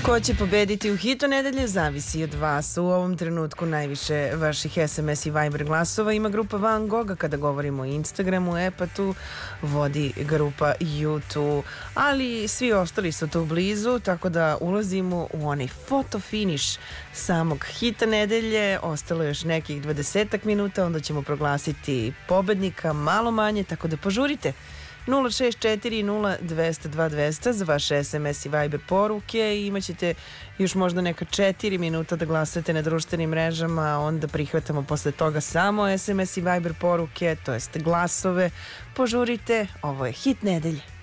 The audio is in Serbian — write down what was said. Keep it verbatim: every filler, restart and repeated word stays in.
Ko će pobediti u hitu nedelje zavisi od vas. U ovom trenutku najviše vaših es em es i Viber glasova ima grupa Van Gogha kada govorimo o Instagramu, e pa tu vodi grupa YouTube, ali svi ostali su tu blizu, tako da ulazimo u onaj foto finiš samog hita nedelje. Ostalo je još nekih dvadesetak minuta, onda ćemo proglasiti pobednika, malo manje, tako da požurite. nula šest četiri nula dve zero dva dve zero zero za vaše es em es i Viber poruke i imat ćete još možda neka četiri minuta da glasate na društvenim mrežama, onda prihvatamo posle toga samo es em es i Viber poruke, to jest glasove. Požurite, ovo je hit nedelje.